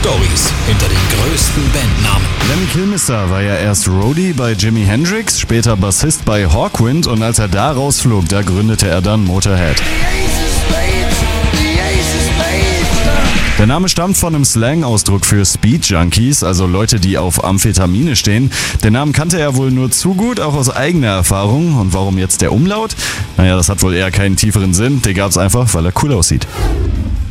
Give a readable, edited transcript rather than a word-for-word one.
Stories hinter den größten Bandnamen. Lemmy Kilmister war ja erst Roadie bei Jimi Hendrix, später Bassist bei Hawkwind und als er da rausflog, da gründete er dann Motorhead. Der Name stammt von einem Slang-Ausdruck für Speed Junkies, also Leute, die auf Amphetamine stehen. Den Namen kannte er wohl nur zu gut, auch aus eigener Erfahrung. Und warum jetzt der Umlaut? Naja, das hat wohl eher keinen tieferen Sinn. Den gab's einfach, weil er cool aussieht.